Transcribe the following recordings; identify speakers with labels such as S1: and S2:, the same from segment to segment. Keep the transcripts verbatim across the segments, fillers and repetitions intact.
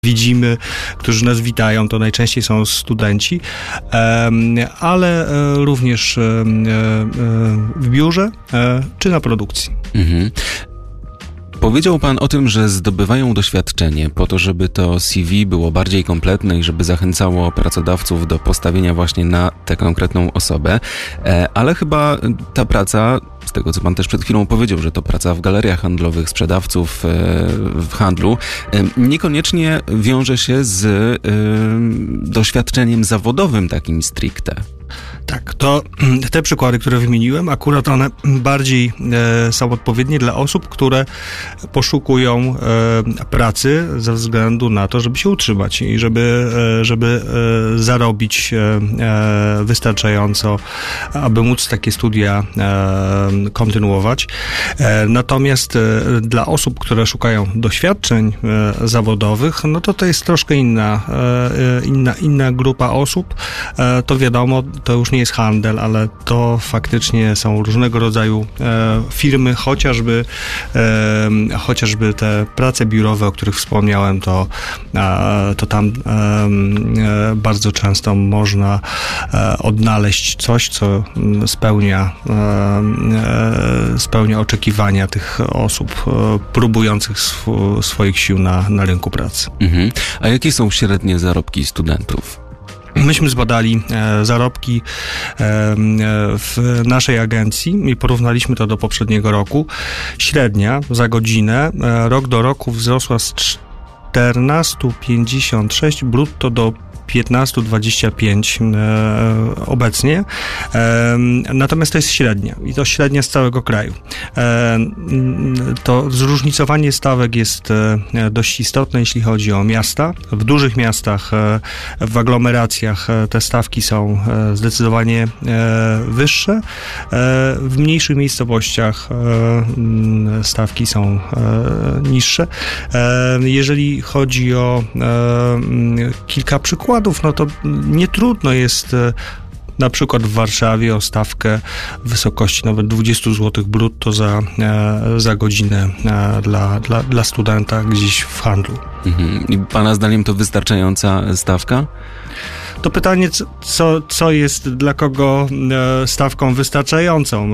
S1: widzimy, którzy nas witają, to najczęściej są studenci, ale również w biurze czy na produkcji. Mhm.
S2: Powiedział pan o tym, że zdobywają doświadczenie po to, żeby to C V było bardziej kompletne i żeby zachęcało pracodawców do postawienia właśnie na tę konkretną osobę, ale chyba ta praca, z tego co pan też przed chwilą powiedział, że to praca w galeriach handlowych, sprzedawców w handlu, niekoniecznie wiąże się z doświadczeniem zawodowym takim stricte.
S1: Tak, to te przykłady, które wymieniłem, akurat one bardziej e, są odpowiednie dla osób, które poszukują e, pracy ze względu na to, żeby się utrzymać i żeby, e, żeby e, zarobić e, wystarczająco, aby móc takie studia e, kontynuować. E, natomiast e, dla osób, które szukają doświadczeń e, zawodowych, no to to jest troszkę inna, e, inna, inna grupa osób. E, to wiadomo, to już nie jest handel, ale to faktycznie są różnego rodzaju e, firmy, chociażby e, chociażby te prace biurowe, o których wspomniałem, to, e, to tam e, bardzo często można e, odnaleźć coś, co spełnia e, spełnia oczekiwania tych osób e, próbujących sw- swoich sił na, na rynku pracy.
S2: Mhm. A jakie są średnie zarobki studentów?
S1: Myśmy zbadali e, zarobki e, w naszej agencji i porównaliśmy to do poprzedniego roku. Średnia za godzinę e, rok do roku wzrosła z czternaście pięćdziesiąt sześć brutto do piętnaście dwadzieścia pięć e, obecnie. E, natomiast to jest średnia i to średnia z całego kraju. E, to zróżnicowanie stawek jest e, dość istotne, jeśli chodzi o miasta. W dużych miastach, e, w aglomeracjach e, te stawki są e, zdecydowanie e, wyższe. E, w mniejszych miejscowościach e, stawki są e, niższe. E, jeżeli chodzi o e, kilka przykładów, no to nie trudno jest na przykład w Warszawie o stawkę w wysokości nawet dwadzieścia złotych brutto za, za godzinę dla, dla, dla studenta gdzieś w handlu.
S2: Mhm. I pana zdaniem to wystarczająca stawka?
S1: To pytanie, co, co jest dla kogo stawką wystarczającą.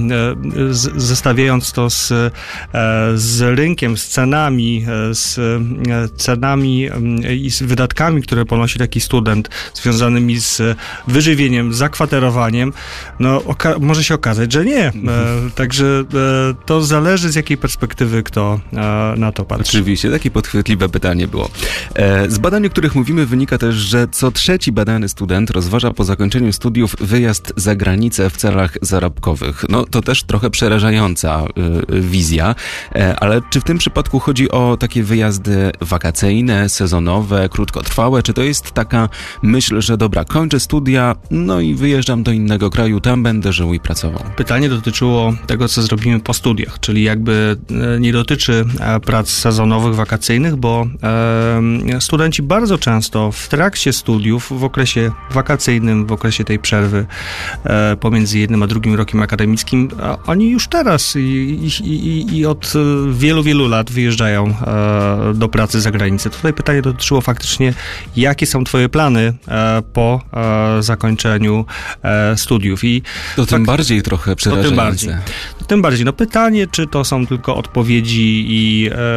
S1: Zestawiając to z, z rynkiem, z cenami, z cenami i z wydatkami, które ponosi taki student, związanymi z wyżywieniem, zakwaterowaniem, no oka- może się okazać, że nie. Także to zależy, z jakiej perspektywy kto na to patrzy.
S2: Oczywiście, takie podchwytliwe pytanie było. Z badań, o których mówimy, wynika też, że co trzeci badany student rozważa po zakończeniu studiów wyjazd za granicę w celach zarobkowych. No to też trochę przerażająca y, wizja, e, ale czy w tym przypadku chodzi o takie wyjazdy wakacyjne, sezonowe, krótkotrwałe, czy to jest taka myśl, że dobra, kończę studia, no i wyjeżdżam do innego kraju, tam będę żył i pracował?
S1: Pytanie dotyczyło tego, co zrobimy po studiach, czyli jakby nie dotyczy prac sezonowych, wakacyjnych, bo e, studenci bardzo często w trakcie studiów, w okresie wakacyjnym, w okresie tej przerwy e, pomiędzy jednym a drugim rokiem akademickim, a oni już teraz i, i, i, i od wielu, wielu lat wyjeżdżają e, do pracy za granicę. Tutaj pytanie dotyczyło faktycznie, jakie są twoje plany e, po e, zakończeniu e, studiów. I
S2: to fak- tym bardziej trochę przerażające.
S1: To tym bardziej. To tym bardziej. No pytanie, czy to są tylko odpowiedzi i, e,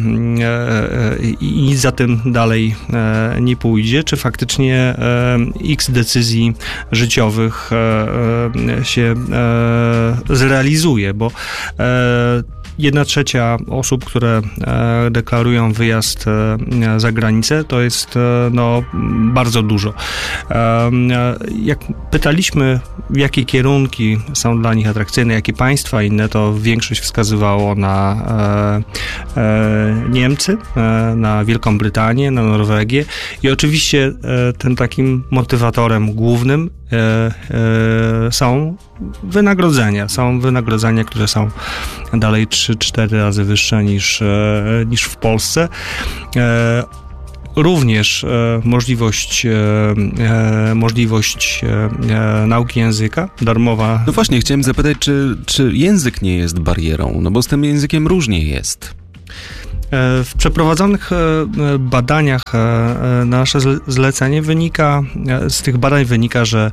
S1: e, i nic za tym dalej e, nie pójdzie, czy faktycznie e, x decyzji życiowych e, się e, zrealizuje, bo e, jedna trzecia osób, które e, deklarują wyjazd e, za granicę, to jest e, no, bardzo dużo. E, jak pytaliśmy, jakie kierunki są dla nich atrakcyjne, jakie państwa inne, to większość wskazywało na e, e, Niemcy, e, na Wielką Brytanię, na Norwegię i oczywiście e, tym takim motywatorem głównym e, e, są wynagrodzenia. Są wynagrodzenia, które są dalej trzy cztery razy wyższe niż, e, niż w Polsce. E, Również e, możliwość, e, e, możliwość e, nauki języka, darmowa.
S2: No właśnie, chciałem zapytać, czy, czy język nie jest barierą? No bo z tym językiem różnie jest.
S1: W przeprowadzonych badaniach na nasze zlecenie wynika, z tych badań wynika, że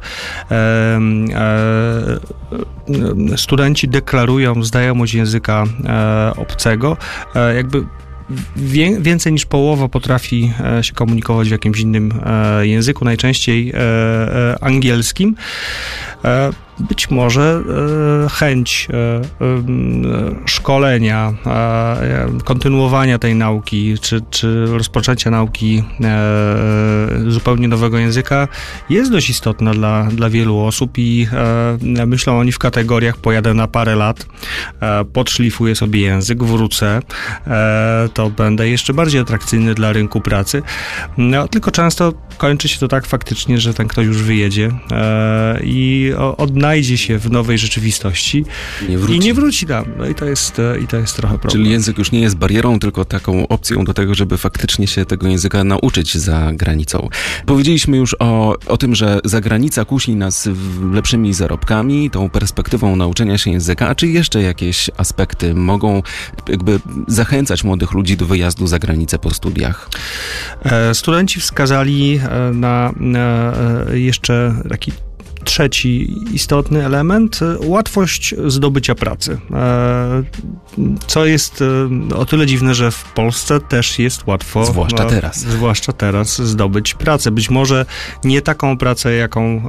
S1: studenci deklarują znajomość języka obcego, jakby więcej niż połowa potrafi się komunikować w jakimś innym języku, najczęściej angielskim. Być może e, chęć e, e, szkolenia, e, kontynuowania tej nauki, czy, czy rozpoczęcia nauki e, zupełnie nowego języka jest dość istotna dla, dla wielu osób i e, myślą oni w kategoriach: pojadę na parę lat, e, podszlifuję sobie język, wrócę, e, to będę jeszcze bardziej atrakcyjny dla rynku pracy. No, tylko często kończy się to tak faktycznie, że ten ktoś już wyjedzie e, i odnajdzie się w nowej rzeczywistości
S2: nie wróci.
S1: i nie wróci tam. No i to jest, i to jest trochę problem.
S2: Czyli język już nie jest barierą, tylko taką opcją do tego, żeby faktycznie się tego języka nauczyć za granicą. Powiedzieliśmy już o, o tym, że zagranica kusi nas lepszymi zarobkami, tą perspektywą nauczenia się języka, a czy jeszcze jakieś aspekty mogą jakby zachęcać młodych ludzi do wyjazdu za granicę po studiach?
S1: Studenci wskazali na, na jeszcze taki trzeci istotny element, łatwość zdobycia pracy. Co jest o tyle dziwne, że w Polsce też jest łatwo,
S2: zwłaszcza teraz,
S1: zwłaszcza teraz zdobyć pracę. Być może nie taką pracę, jaką,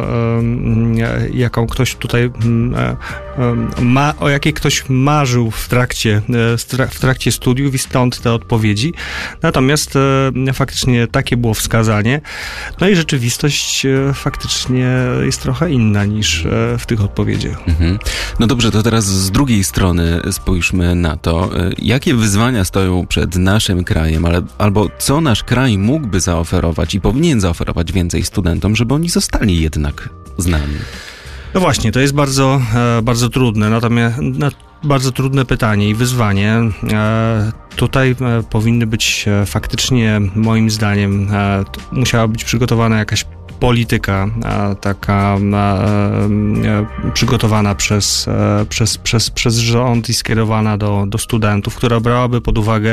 S1: jaką ktoś tutaj ma, o jakiej ktoś marzył w trakcie, w trakcie studiów i stąd te odpowiedzi. Natomiast faktycznie takie było wskazanie. No i rzeczywistość faktycznie jest trochę inna niż w tych odpowiedziach.
S2: Mhm. No dobrze, to teraz z drugiej strony spójrzmy na to, jakie wyzwania stoją przed naszym krajem, ale, albo co nasz kraj mógłby zaoferować i powinien zaoferować więcej studentom, żeby oni zostali jednak z nami.
S1: No właśnie, to jest bardzo, bardzo trudne, natomiast bardzo trudne pytanie i wyzwanie. Tutaj powinny być faktycznie, moim zdaniem, musiała być przygotowana jakaś polityka taka przygotowana przez, przez, przez, przez rząd i skierowana do, do studentów, która brałaby pod uwagę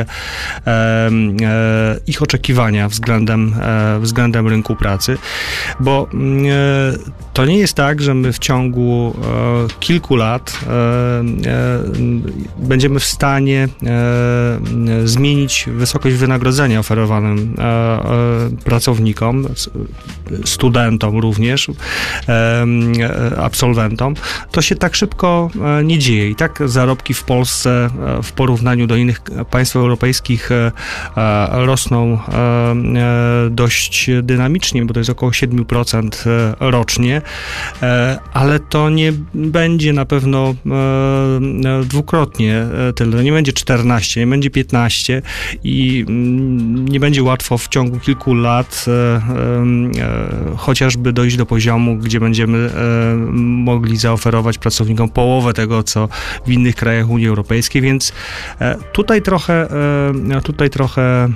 S1: ich oczekiwania względem, względem rynku pracy, bo to nie jest tak, że my w ciągu kilku lat będziemy w stanie zmienić wysokość wynagrodzenia oferowanym pracownikom, studentom również, absolwentom. To się tak szybko nie dzieje. I tak zarobki w Polsce w porównaniu do innych państw europejskich rosną dość dynamicznie, bo to jest około siedem procent rocznie, ale to nie będzie na pewno dwukrotnie tyle. Nie będzie czternaście, nie będzie piętnaście i nie będzie łatwo w ciągu kilku lat chociażby dojść do poziomu, gdzie będziemy e, mogli zaoferować pracownikom połowę tego, co w innych krajach Unii Europejskiej, więc e, tutaj trochę e, tutaj trochę e,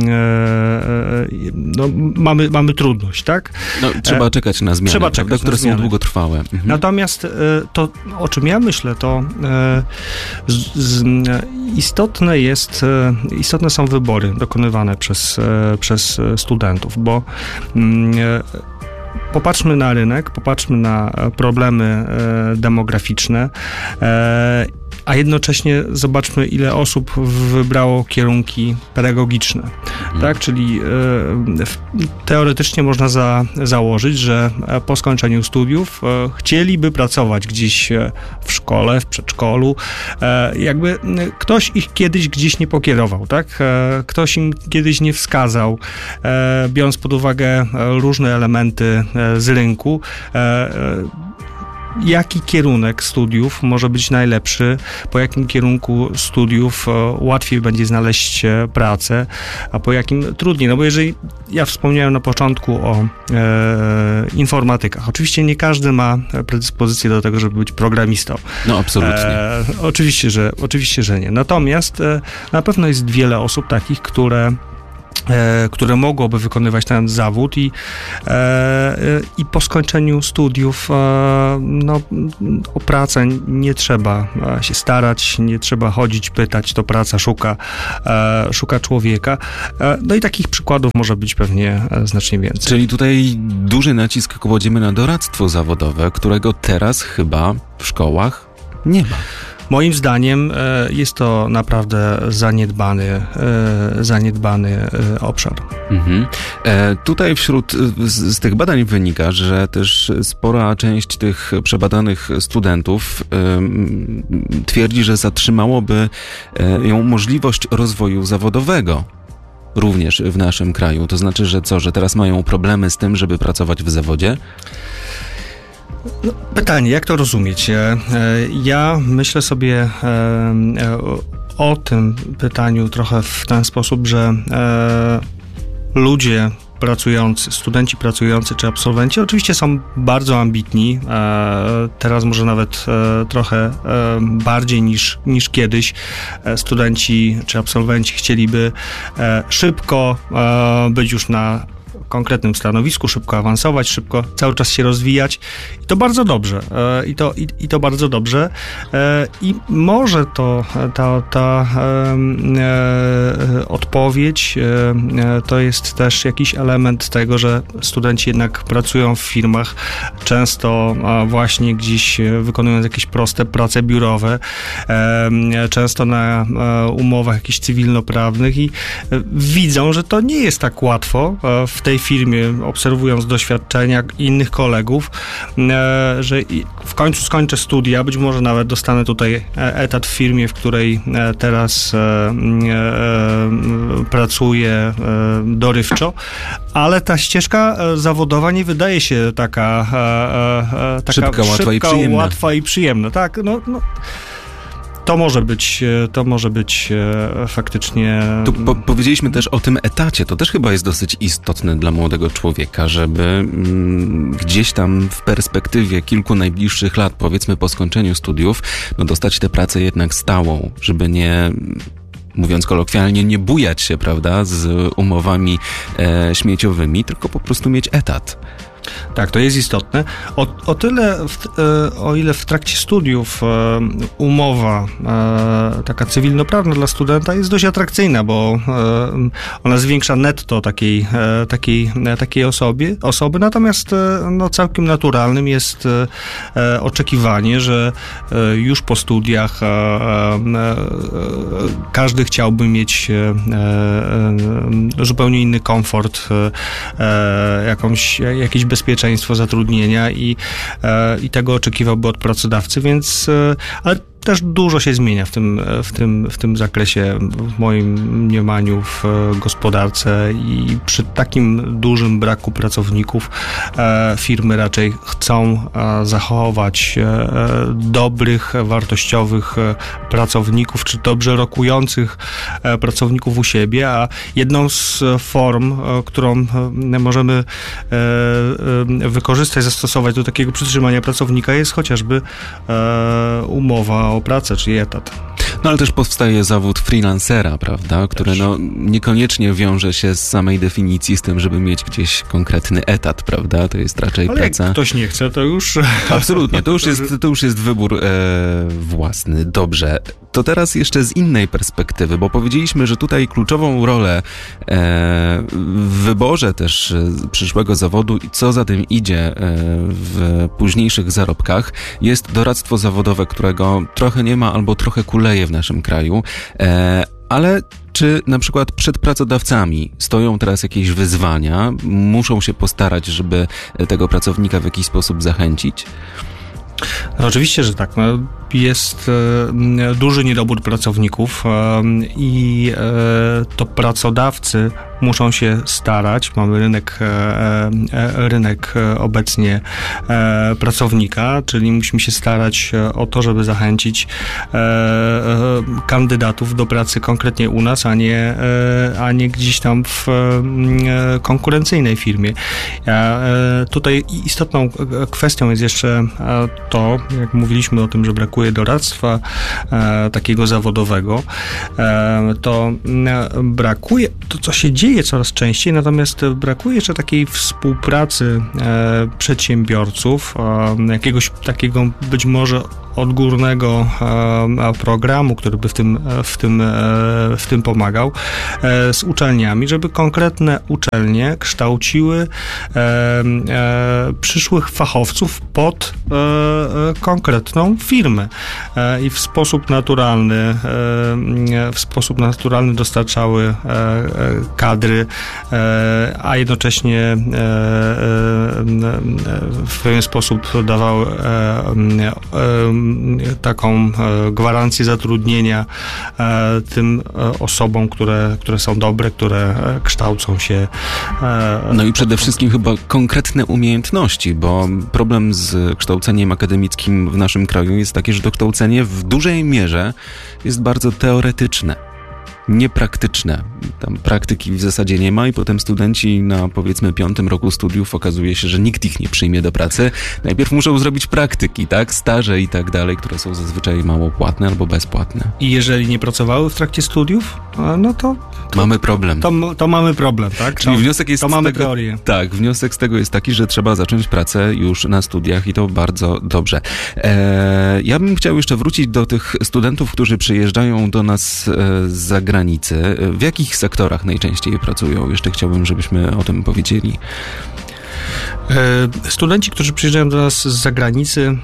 S1: no, mamy, mamy trudność, tak?
S2: No, trzeba czekać na zmiany,
S1: trzeba
S2: prawda,
S1: czekać
S2: które
S1: na zmiany.
S2: są długotrwałe. Mhm.
S1: Natomiast e, to, o czym ja myślę, to e, z, z, istotne jest, e, istotne są wybory dokonywane przez, e, przez studentów, bo e, popatrzmy na rynek, popatrzmy na problemy demograficzne, a jednocześnie zobaczmy, ile osób wybrało kierunki pedagogiczne. Mhm. Tak? Czyli e, teoretycznie można za, założyć, że po skończeniu studiów e, chcieliby pracować gdzieś w szkole, w przedszkolu. E, jakby ktoś ich kiedyś gdzieś nie pokierował, tak? E, ktoś im kiedyś nie wskazał, e, biorąc pod uwagę różne elementy e, z rynku, e, e, jaki kierunek studiów może być najlepszy, po jakim kierunku studiów łatwiej będzie znaleźć pracę, a po jakim trudniej. No bo jeżeli ja wspomniałem na początku o e, informatykach, oczywiście nie każdy ma predyspozycję do tego, żeby być programistą.
S2: No absolutnie. E,
S1: oczywiście, że, oczywiście, że nie. Natomiast e, na pewno jest wiele osób takich, które które mogłoby wykonywać ten zawód i, i po skończeniu studiów no, o pracę nie trzeba się starać, nie trzeba chodzić, pytać, to praca szuka, szuka człowieka. No i takich przykładów może być pewnie znacznie więcej.
S2: Czyli tutaj duży nacisk kładziemy na doradztwo zawodowe, którego teraz chyba w szkołach nie ma.
S1: Moim zdaniem jest to naprawdę zaniedbany, zaniedbany obszar.
S2: Mhm. E, tutaj wśród z, z tych badań wynika, że też spora część tych przebadanych studentów e, twierdzi, że zatrzymałoby e, ją możliwość rozwoju zawodowego również w naszym kraju. To znaczy, że co, że teraz mają problemy z tym, żeby pracować w zawodzie?
S1: No, pytanie, jak to rozumieć? Ja myślę sobie o tym pytaniu trochę w ten sposób, że ludzie pracujący, studenci pracujący czy absolwenci oczywiście są bardzo ambitni, teraz może nawet trochę bardziej niż, niż kiedyś. Studenci czy absolwenci chcieliby szybko być już na konkretnym stanowisku, szybko awansować, szybko cały czas się rozwijać i to bardzo dobrze. I to, i, i to bardzo dobrze. I może to ta, ta e, odpowiedź e, to jest też jakiś element tego, że studenci jednak pracują w firmach, często właśnie gdzieś wykonując jakieś proste prace biurowe, e, często na umowach jakichś cywilnoprawnych i widzą, że to nie jest tak łatwo w tej firmie, obserwując doświadczenia innych kolegów, że w końcu skończę studia, być może nawet dostanę tutaj etat w firmie, w której teraz pracuję dorywczo, ale ta ścieżka zawodowa nie wydaje się taka, taka
S2: szybka, łatwa, szybka, i, przyjemna.
S1: łatwa i przyjemna. Tak, no, no. To może być, to może być e, faktycznie...
S2: Tu po- powiedzieliśmy też o tym etacie. To też chyba jest dosyć istotne dla młodego człowieka, żeby mm, gdzieś tam w perspektywie kilku najbliższych lat, powiedzmy po skończeniu studiów, no dostać tę pracę jednak stałą, żeby nie... mówiąc kolokwialnie, nie bujać się, prawda, z umowami e, śmieciowymi, tylko po prostu mieć etat.
S1: Tak, to jest istotne. O, o tyle, w, o ile w trakcie studiów umowa taka cywilnoprawna dla studenta jest dość atrakcyjna, bo ona zwiększa netto takiej, takiej, takiej osobie, osoby, natomiast no, całkiem naturalnym jest oczekiwanie, że już po studiach każdy chciałby mieć zupełnie inny komfort, jakąś, jakieś bezpieczeństwo zatrudnienia i, e, i tego oczekiwałby od pracodawcy, więc e, ale też dużo się zmienia w tym, w tym, w tym zakresie, w moim mniemaniu, w gospodarce i przy takim dużym braku pracowników e, firmy raczej chcą e, zachować e, dobrych, wartościowych e, pracowników, czy dobrze rokujących e, pracowników u siebie, a jedną z form, e, którą e, możemy e, e, wykorzystać, zastosować do takiego przytrzymania pracownika jest chociażby e, umowa o pracę, czyli etat.
S2: No ale też powstaje zawód freelancera, prawda, który no niekoniecznie wiąże się z samej definicji z tym, żeby mieć gdzieś konkretny etat, prawda, to jest raczej
S1: ale
S2: praca...
S1: jak ktoś nie chce, to już...
S2: Absolutnie, to już jest, to już jest wybór e, własny. Dobrze, to teraz jeszcze z innej perspektywy, bo powiedzieliśmy, że tutaj kluczową rolę e, w wyborze też przyszłego zawodu i co za tym idzie e, w późniejszych zarobkach jest doradztwo zawodowe, którego trochę nie ma albo trochę kuleje w naszym kraju, e, ale czy na przykład przed pracodawcami stoją teraz jakieś wyzwania, muszą się postarać, żeby tego pracownika w jakiś sposób zachęcić?
S1: No, oczywiście, że tak. No, jest e, duży niedobór pracowników e, i e, to pracodawcy muszą się starać. Mamy rynek, e, e, rynek obecnie e, pracownika, czyli musimy się starać o to, żeby zachęcić e, e, kandydatów do pracy konkretnie u nas, a nie, e, a nie gdzieś tam w e, konkurencyjnej firmie. E, tutaj istotną kwestią jest jeszcze to, jak mówiliśmy o tym, że brakuje doradztwa e, takiego zawodowego, e, to e, brakuje, to co się dzieje dzieje coraz częściej, natomiast brakuje jeszcze takiej współpracy e, przedsiębiorców, e, jakiegoś takiego być może odgórnego e, programu, który by w tym, w tym, e, w tym pomagał, e, z uczelniami, żeby konkretne uczelnie kształciły e, e, przyszłych fachowców pod e, e, konkretną firmę e, i w sposób naturalny e, w sposób naturalny dostarczały e, e, kadry, e, a jednocześnie e, e, w pewien sposób dawały e, e, taką gwarancję zatrudnienia tym osobom, które, które są dobre, które kształcą się.
S2: No i przede wszystkim chyba konkretne umiejętności, bo problem z kształceniem akademickim w naszym kraju jest taki, że to kształcenie w dużej mierze jest bardzo teoretyczne, niepraktyczne. Tam praktyki w zasadzie nie ma i potem studenci na powiedzmy piątym roku studiów okazuje się, że nikt ich nie przyjmie do pracy. Najpierw muszą zrobić praktyki, tak? Staże i tak dalej, które są zazwyczaj mało płatne albo bezpłatne.
S1: I jeżeli nie pracowały w trakcie studiów, no to... to
S2: mamy problem.
S1: To, to mamy problem, tak?
S2: Czyli
S1: to,
S2: wniosek jest
S1: to mamy
S2: tego,
S1: teorię.
S2: Tak, wniosek z tego jest taki, że trzeba zacząć pracę już na studiach i to bardzo dobrze. Eee, ja bym chciał jeszcze wrócić do tych studentów, którzy przyjeżdżają do nas e, z zagranicy. Granicy. W jakich sektorach najczęściej pracują? Jeszcze chciałbym, żebyśmy o tym powiedzieli.
S1: Studenci, którzy przyjeżdżają do nas z zagranicy,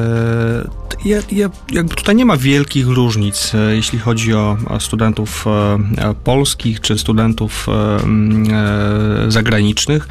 S1: ja, ja, jakby tutaj nie ma wielkich różnic, jeśli chodzi o, o studentów polskich czy studentów zagranicznych.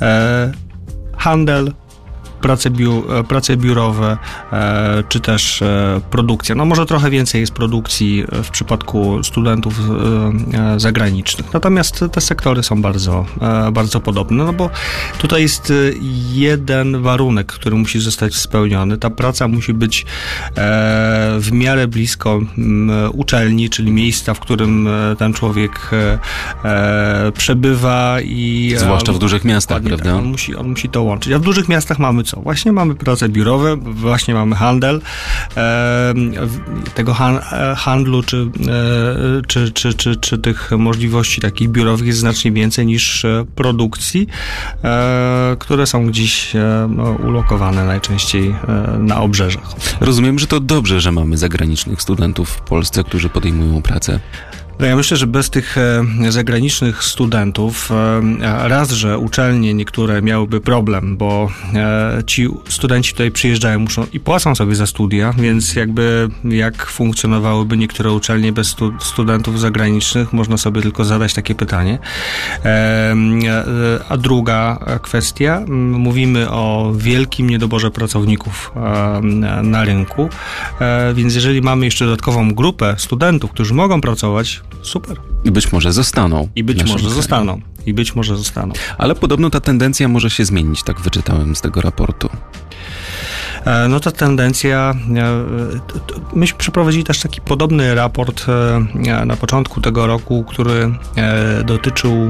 S1: Handel, prace, biu, prace biurowe, e, czy też e, produkcja. No może trochę więcej jest produkcji w przypadku studentów e, zagranicznych. Natomiast te sektory są bardzo, e, bardzo podobne, no bo tutaj jest jeden warunek, który musi zostać spełniony. Ta praca musi być e, w miarę blisko m, uczelni, czyli miejsca, w którym ten człowiek e, przebywa i...
S2: Zwłaszcza w dużych miastach, prawda?
S1: On musi, on musi to łączyć. A w dużych miastach mamy co? Właśnie mamy prace biurowe, właśnie mamy handel. E, tego han, handlu czy, e, czy, czy, czy, czy tych możliwości takich biurowych jest znacznie więcej niż produkcji, e, które są gdzieś e, no, ulokowane najczęściej e, na obrzeżach.
S2: Rozumiem, że to dobrze, że mamy zagranicznych studentów w Polsce, którzy podejmują pracę.
S1: No ja myślę, że bez tych e, zagranicznych studentów e, raz, że uczelnie niektóre miałyby problem, bo e, ci studenci tutaj przyjeżdżają, muszą i płacą sobie za studia, więc jakby jak funkcjonowałyby niektóre uczelnie bez stu, studentów zagranicznych, można sobie tylko zadać takie pytanie. E, e, a druga kwestia, mówimy o wielkim niedoborze pracowników e, na rynku, e, więc jeżeli mamy jeszcze dodatkową grupę studentów, którzy mogą pracować, super.
S2: I być może zostaną.
S1: I być może kraju. zostaną. I być może zostaną.
S2: Ale podobno ta tendencja może się zmienić, tak wyczytałem z tego raportu.
S1: No ta tendencja, myśmy przeprowadzili też taki podobny raport na początku tego roku, który dotyczył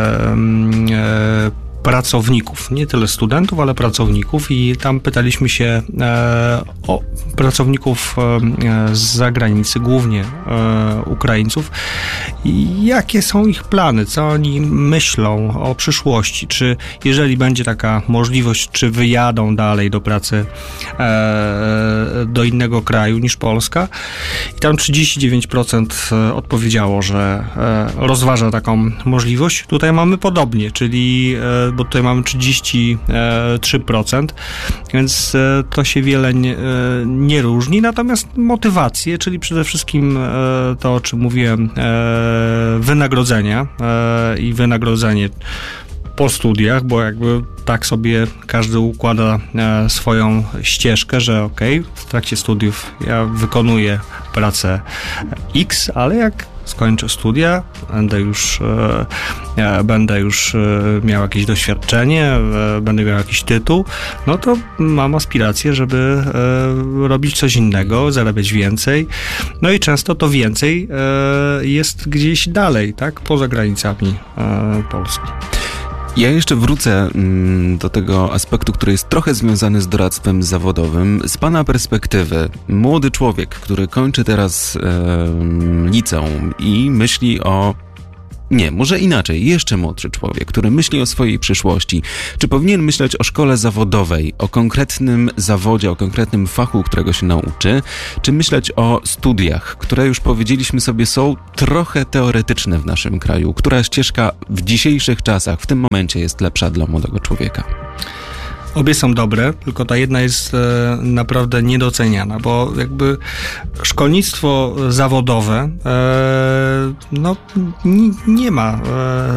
S1: pracowników, nie tyle studentów, ale pracowników i tam pytaliśmy się e, o pracowników e, z zagranicy, głównie e, Ukraińców, i jakie są ich plany, co oni myślą o przyszłości, czy jeżeli będzie taka możliwość, czy wyjadą dalej do pracy e, do innego kraju niż Polska. I tam trzydzieści dziewięć procent odpowiedziało, że e, rozważa taką możliwość. Tutaj mamy podobnie, czyli e, bo tutaj mamy trzydzieści trzy procent, więc to się wiele nie, nie różni, natomiast motywacje, czyli przede wszystkim to, o czym mówiłem, wynagrodzenia i wynagrodzenie po studiach, bo jakby tak sobie każdy układa swoją ścieżkę, że okej, okay, w trakcie studiów ja wykonuję pracę X, ale jak skończę studia, będę już, e, będę już e, miał jakieś doświadczenie, e, będę miał jakiś tytuł, no to mam aspirację, żeby e, robić coś innego, zarabiać więcej. No i często to więcej e, jest gdzieś dalej, tak, poza granicami e, Polski.
S2: Ja jeszcze wrócę do tego aspektu, który jest trochę związany z doradztwem zawodowym. Z pana perspektywy, młody człowiek, który kończy teraz e, liceum i myśli o Nie, może inaczej, jeszcze młodszy człowiek, który myśli o swojej przyszłości, czy powinien myśleć o szkole zawodowej, o konkretnym zawodzie, o konkretnym fachu, którego się nauczy, czy myśleć o studiach, które już powiedzieliśmy sobie są trochę teoretyczne w naszym kraju? Która ścieżka w dzisiejszych czasach, w tym momencie jest lepsza dla młodego człowieka?
S1: Obie są dobre, tylko ta jedna jest e, naprawdę niedoceniana, bo jakby szkolnictwo zawodowe e, no, n- nie ma e,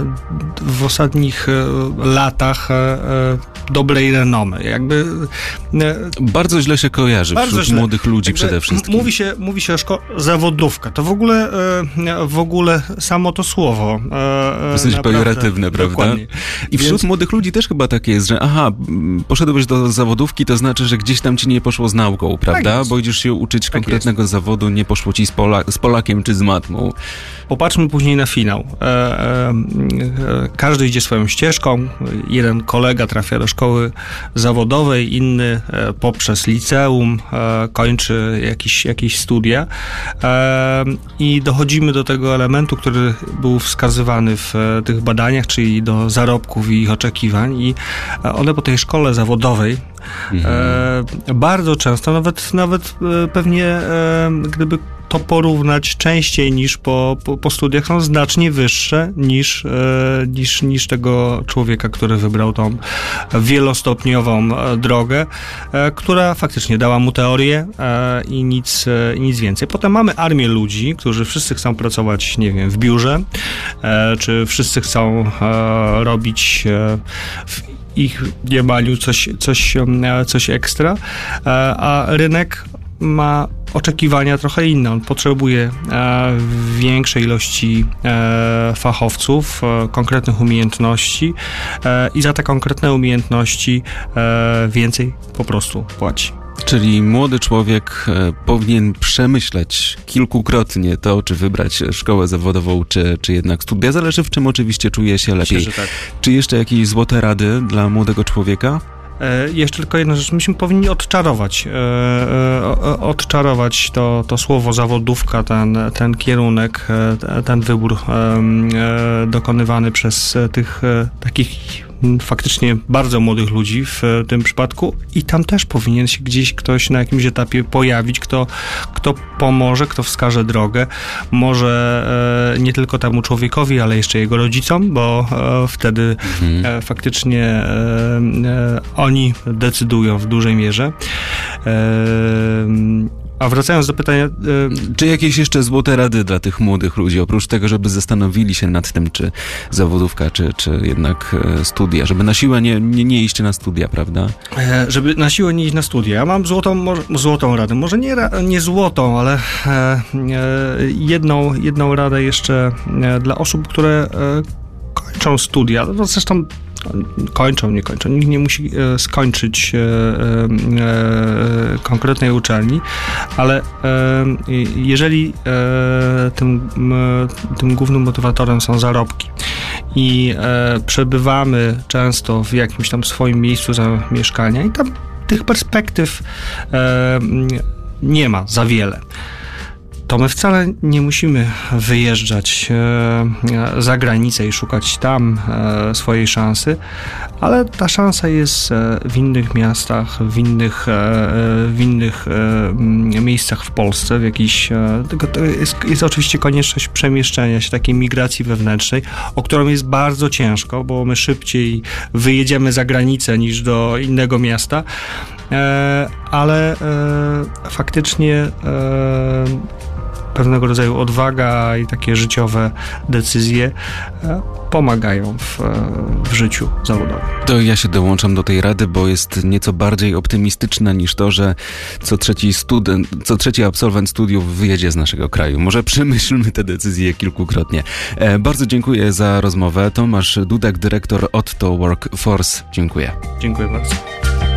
S1: w ostatnich e, latach e, dobrej renomy. Jakby, e,
S2: bardzo źle się kojarzy
S1: bardzo
S2: wśród
S1: źle.
S2: młodych ludzi
S1: Jakby
S2: przede wszystkim.
S1: Mówi się, mówi się o szko- zawodówka. To w ogóle, e, w ogóle samo to słowo. E,
S2: Dosyć
S1: naprawdę,
S2: pejoratywne, prawda?
S1: Dokładnie.
S2: I wśród Więc... młodych ludzi też chyba tak jest, że aha, poszedłeś do zawodówki, to znaczy, że gdzieś tam ci nie poszło z nauką, prawda? Tak, bo idziesz się uczyć tak konkretnego jest. zawodu, nie poszło ci z, Pola- z Polakiem czy z matmą.
S1: Popatrzmy później na finał. E, e, e, każdy idzie swoją ścieżką. Jeden kolega trafia do szkoły zawodowej, inny e, poprzez liceum e, kończy jakieś, jakieś studia. E, I dochodzimy do tego elementu, który był wskazywany w e, tych badaniach, czyli do zarobków i ich oczekiwań. I one po tej szkole zawodowej mhm. e, bardzo często, nawet, nawet e, pewnie e, gdyby to porównać częściej niż po, po, po studiach, są znacznie wyższe niż, e, niż, niż tego człowieka, który wybrał tą wielostopniową drogę, e, która faktycznie dała mu teorię e, i nic, e, i nic więcej. Potem mamy armię ludzi, którzy wszyscy chcą pracować, nie wiem, w biurze, e, czy wszyscy chcą e, robić e, w ich mniemaniu coś, coś, coś ekstra, a rynek ma oczekiwania trochę inne. On potrzebuje e, większej ilości e, fachowców, e, konkretnych umiejętności e, i za te konkretne umiejętności e, więcej po prostu płaci.
S2: Czyli młody człowiek e, powinien przemyśleć kilkukrotnie to, czy wybrać szkołę zawodową, czy, czy jednak studia. Zależy, w czym oczywiście czuje się lepiej.
S1: Myślę, że tak.
S2: Czy jeszcze jakieś złote rady dla młodego człowieka?
S1: E, jeszcze tylko jedna rzecz. Myśmy powinni odczarować e, e, odczarować to, to słowo zawodówka, ten, ten kierunek, e, ten wybór e, e, dokonywany przez tych e, takich faktycznie bardzo młodych ludzi w tym przypadku i tam też powinien się gdzieś ktoś na jakimś etapie pojawić, kto, kto pomoże, kto wskaże drogę. Może e, nie tylko temu człowiekowi, ale jeszcze jego rodzicom, bo e, wtedy mhm. e, faktycznie e, e, oni decydują w dużej mierze. E, A wracając do pytania... Y...
S2: Czy jakieś jeszcze złote rady dla tych młodych ludzi, oprócz tego, żeby zastanowili się nad tym, czy zawodówka, czy, czy jednak studia, żeby na siłę nie, nie, nie iść na studia, prawda?
S1: E, żeby na siłę nie iść na studia. Ja mam złotą, może, złotą radę, może nie, nie złotą, ale e, e, jedną, jedną radę jeszcze e, dla osób, które e, kończą studia. No, zresztą kończą, nie kończą. Nikt nie musi e, skończyć e, e, konkretnej uczelni, ale e, jeżeli e, tym, e, tym głównym motywatorem są zarobki i e, przebywamy często w jakimś tam swoim miejscu zamieszkania i tam tych perspektyw e, nie ma za wiele, to my wcale nie musimy wyjeżdżać e, za granicę i szukać tam e, swojej szansy, ale ta szansa jest e, w innych miastach, w innych, e, w innych e, miejscach w Polsce, w jakiś, e, tylko to jest, jest oczywiście konieczność przemieszczenia się, takiej migracji wewnętrznej, o którą jest bardzo ciężko, bo my szybciej wyjedziemy za granicę niż do innego miasta, e, ale e, faktycznie e, pewnego rodzaju odwaga i takie życiowe decyzje pomagają w, w życiu zawodowym.
S2: To ja się dołączam do tej rady, bo jest nieco bardziej optymistyczna niż to, że co trzeci student, co trzeci absolwent studiów wyjedzie z naszego kraju. Może przemyślmy te decyzje kilkukrotnie. E, bardzo dziękuję za rozmowę. Tomasz Dudek, dyrektor Otto Workforce. Dziękuję.
S1: Dziękuję bardzo.